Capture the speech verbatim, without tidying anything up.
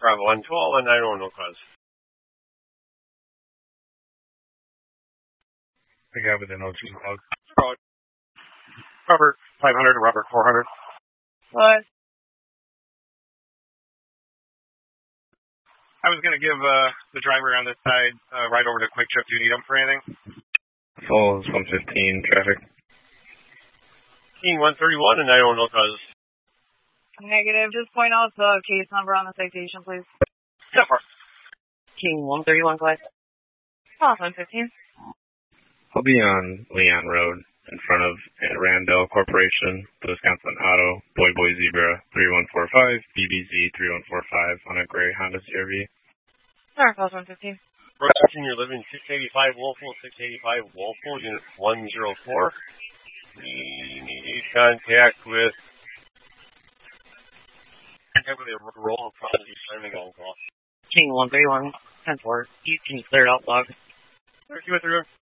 Bravo one twelve and nine one, no cause. The guy with the no two log. Robert five hundred, Robert four hundred. What? I was going to give uh, the driver on this side uh, right over to Quick Trip. Do you need him for anything? Falls one fifteen, traffic. King one thirty-one and nine one, no cause. Negative. Just point out the case number on the citation, please. Yeah, for King one thirty-one, class. Oh, one fifteen. I'll be on Leon Road in front of Randell Corporation, Wisconsin Auto, Boy Boy Zebra three one four five, B B Z three one four five on a gray Honda C R V. Sorry, class one fifteen. Roger, you're living six eighty-five Wolfville, six eighty-five Wolfville, unit one zero four. We need contact with contact with a roll of property signing on call. King one thirty-one, ten four. You can clear it out, log. Thank you, with